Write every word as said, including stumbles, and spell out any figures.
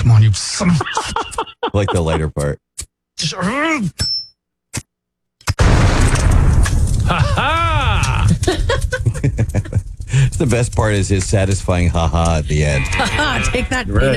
Come on, you son of I like the lighter part. a... Ha ha! The best part is his satisfying ha-ha at the end. Take that. Right.